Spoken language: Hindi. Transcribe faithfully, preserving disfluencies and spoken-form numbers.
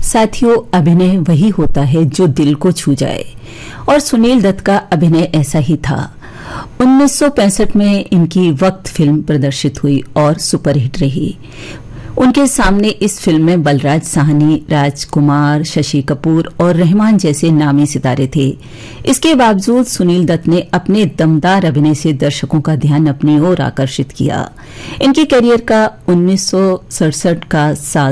साथियों, अभिनय वही होता है जो दिल को छू जाए और सुनील दत्त का अभिनय ऐसा ही था। उन्नीस सौ पैंसठ में इनकी वक्त फिल्म प्रदर्शित हुई और सुपरहिट रही। उनके सामने इस फिल्म में बलराज साहनी, राजकुमार, शशि कपूर और रहमान जैसे नामी सितारे थे। इसके बावजूद सुनील दत्त ने अपने दमदार अभिनय से दर्शकों का ध्यान अपनी ओर आकर्षित किया। इनके करियर का उन्नीस सौ सड़सठ का साल